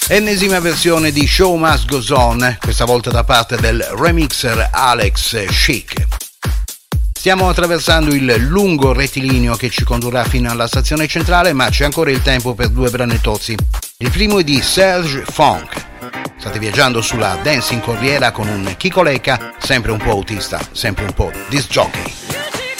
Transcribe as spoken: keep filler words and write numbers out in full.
Ennesima versione di Show Must Goes On, questa volta da parte del remixer Alex Chic. Stiamo attraversando il lungo rettilineo che ci condurrà fino alla stazione centrale, ma c'è ancora il tempo per due branetozzi. Il primo è di Serge Funk. State viaggiando sulla Dancing Corriera con un Chico Lecca, sempre un po' autista, sempre un po' disc jockey.